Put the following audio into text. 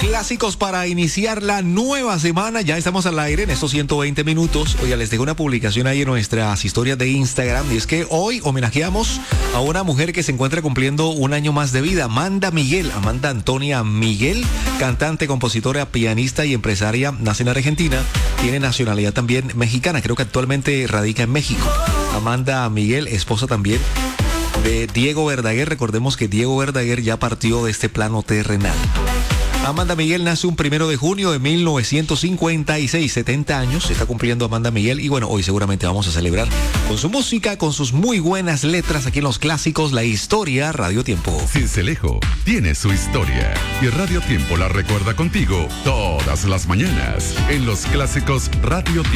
Clásicos para iniciar la nueva semana. Ya estamos al aire en estos 120 minutos. Oiga, les dejo una publicación ahí en nuestras historias de Instagram. Y es que hoy homenajeamos a una mujer que se encuentra cumpliendo un año más de vida. Amanda Antonia Miguel, cantante, compositora, pianista y empresaria. Nace en Argentina. Tiene nacionalidad también mexicana. Creo que actualmente radica en México. Amanda Miguel, esposa también de Diego Verdaguer. Recordemos que Diego Verdaguer ya partió de este plano terrenal. Amanda Miguel nace un 1 de junio de 1956, 70 años, se está cumpliendo Amanda Miguel y bueno, hoy seguramente vamos a celebrar con su música, con sus muy buenas letras aquí en Los Clásicos, la historia Radio Tiempo. Sincelejo tiene su historia y Radio Tiempo la recuerda contigo todas las mañanas en Los Clásicos Radio Tiempo.